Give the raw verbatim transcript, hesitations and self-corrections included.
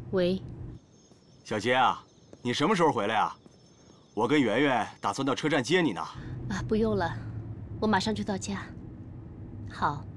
喂， 小杰啊，你什么时候回来啊？我跟圆圆打算到车站接你呢。 啊，不用了，我马上就到家。好。